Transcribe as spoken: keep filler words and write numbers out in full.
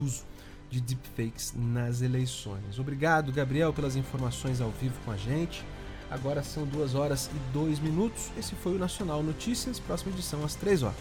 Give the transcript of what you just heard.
uso de deepfakes nas eleições. Obrigado, Gabriel, pelas informações ao vivo com a gente. Agora são duas horas e dois minutos. Esse foi o Nacional Notícias. Próxima edição às três horas.